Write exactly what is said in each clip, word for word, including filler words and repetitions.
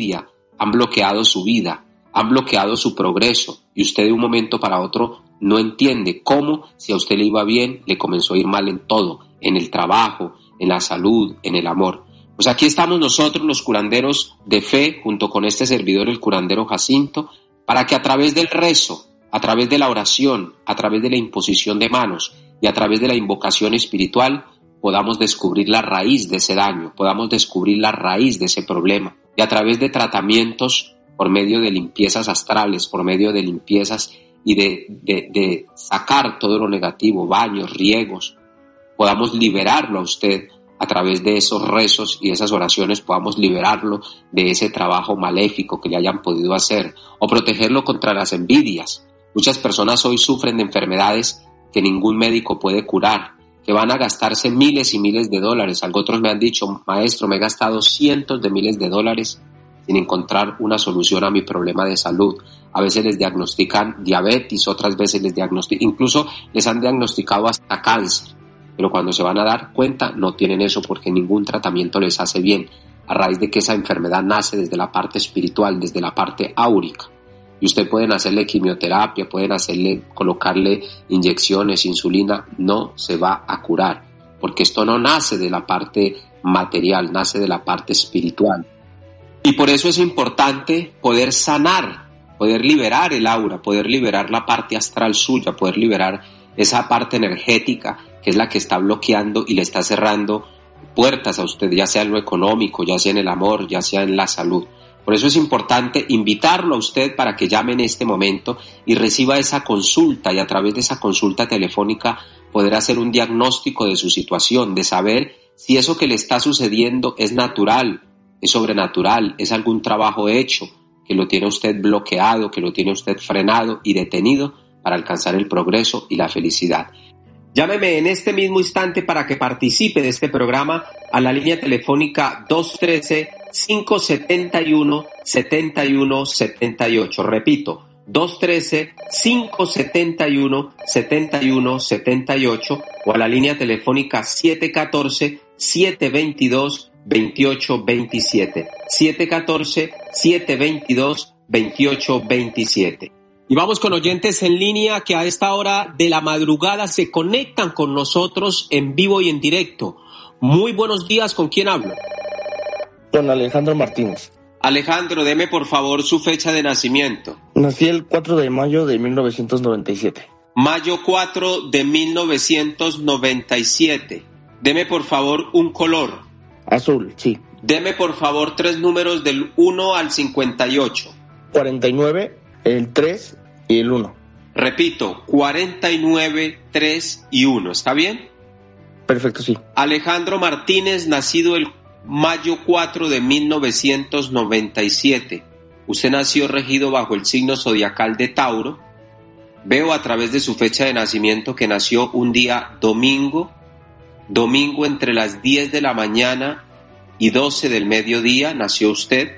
día han bloqueado su vida, han bloqueado su progreso, y usted de un momento para otro no entiende cómo, si a usted le iba bien, le comenzó a ir mal en todo, en el trabajo, en la salud, en el amor. Pues aquí estamos nosotros, los curanderos de fe, junto con este servidor, el curandero Jacinto, para que a través del rezo, a través de la oración, a través de la imposición de manos y a través de la invocación espiritual, podamos descubrir la raíz de ese daño, podamos descubrir la raíz de ese problema, y a través de tratamientos por medio de limpiezas astrales, por medio de limpiezas y de, de, de sacar todo lo negativo, baños, riegos, podamos liberarlo a usted a través de esos rezos y esas oraciones, podamos liberarlo de ese trabajo maléfico que le hayan podido hacer, o protegerlo contra las envidias. Muchas personas hoy sufren de enfermedades que ningún médico puede curar, que van a gastarse miles y miles de dólares. Algo otros me han dicho: maestro, me he gastado cientos de miles de dólares sin encontrar una solución a mi problema de salud. A veces les diagnostican diabetes, otras veces les diagnostican, incluso les han diagnosticado hasta cáncer, pero cuando se van a dar cuenta no tienen eso porque ningún tratamiento les hace bien, a raíz de que esa enfermedad nace desde la parte espiritual, desde la parte áurica. Y usted pueden hacerle quimioterapia, pueden hacerle, colocarle inyecciones, insulina, no se va a curar, porque esto no nace de la parte material, nace de la parte espiritual. Y por eso es importante poder sanar, poder liberar el aura, poder liberar la parte astral suya, poder liberar esa parte energética que es la que está bloqueando y le está cerrando puertas a usted, ya sea en lo económico, ya sea en el amor, ya sea en la salud. Por eso es importante invitarlo a usted para que llame en este momento y reciba esa consulta, y a través de esa consulta telefónica poder hacer un diagnóstico de su situación, de saber si eso que le está sucediendo es natural, es sobrenatural, es algún trabajo hecho que lo tiene usted bloqueado, que lo tiene usted frenado y detenido para alcanzar el progreso y la felicidad. Llámeme en este mismo instante para que participe de este programa a la línea telefónica dos uno tres, cinco siete uno, siete uno siete ocho. Repito, dos uno tres, cinco siete uno, siete uno siete ocho, o a la línea telefónica siete uno cuatro, siete dos dos, dos ocho dos siete. siete uno cuatro, siete dos dos, dos ocho dos siete. Y vamos con oyentes en línea que a esta hora de la madrugada se conectan con nosotros en vivo y en directo. Muy buenos días, ¿con quién hablo? Con Alejandro Martínez. Alejandro, deme por favor su fecha de nacimiento. Nací el cuatro de mayo de mil novecientos noventa y siete. Mayo cuatro de mil novecientos noventa y siete. Deme por favor un color. Azul, sí. Deme por favor tres números del uno al cincuenta y ocho. cuarenta y nueve, el tres y el uno. Repito, cuarenta y nueve, tres y uno. ¿Está bien? Perfecto, sí. Alejandro Martínez, nacido el mayo cuatro de mil novecientos noventa y siete. Usted nació regido bajo el signo zodiacal de Tauro. Veo a través de su fecha de nacimiento que nació un día domingo, domingo entre las diez de la mañana y doce del mediodía, nació usted.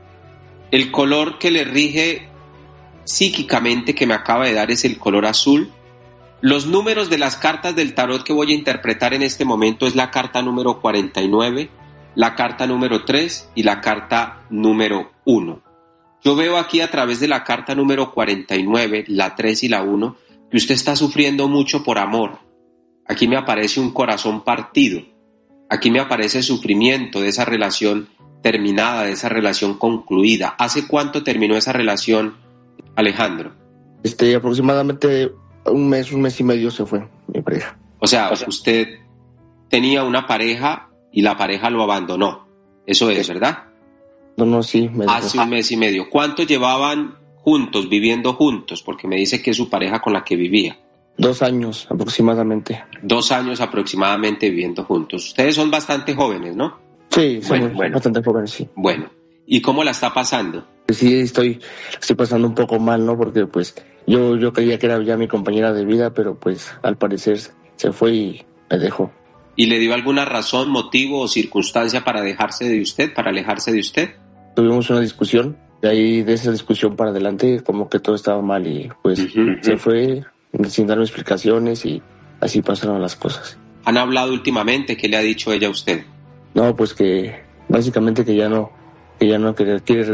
El color que le rige psíquicamente que me acaba de dar es el color azul. Los números de las cartas del tarot que voy a interpretar en este momento es la carta número cuarenta y nueve, la carta número tres y la carta número uno. Yo veo aquí a través de la carta número cuarenta y nueve, la tres y la uno, que usted está sufriendo mucho por amor. Aquí me aparece un corazón partido. Aquí me aparece sufrimiento de esa relación terminada, de esa relación concluida. ¿Hace cuánto terminó esa relación, Alejandro? Este, aproximadamente un mes, un mes y medio se fue mi pareja. O sea, o sea usted tenía una pareja y la pareja lo abandonó. Eso es, ¿verdad? No, no, sí. Me Hace un mes y medio. ¿Cuánto llevaban juntos, viviendo juntos? Porque me dice que es su pareja con la que vivía. Dos años aproximadamente. Dos años aproximadamente viviendo juntos. Ustedes son bastante jóvenes, ¿no? Sí, bueno, somos bueno. bastante jóvenes, sí. Bueno, ¿y cómo la está pasando? Sí, estoy, estoy pasando un poco mal, ¿no? Porque pues yo, yo creía que era ya mi compañera de vida, pero pues al parecer se fue y me dejó. ¿Y le dio alguna razón, motivo o circunstancia para dejarse de usted, para alejarse de usted? Tuvimos una discusión, y ahí de esa discusión para adelante como que todo estaba mal y pues uh-huh, se uh-huh. fue sin darme explicaciones y así pasaron las cosas. ¿Han hablado últimamente? ¿Qué le ha dicho ella a usted? No, pues que básicamente que ya no, que ya no quiere, quiere